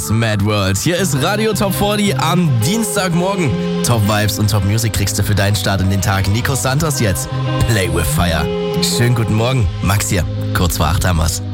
Santos, Mad World. Hier ist Radio Top 40 am Dienstagmorgen. Top Vibes und Top Music kriegst du für deinen Start in den Tag. Nico Santos jetzt. Play with Fire. Schönen guten Morgen. Max hier. Kurz vor 8 haben wir's.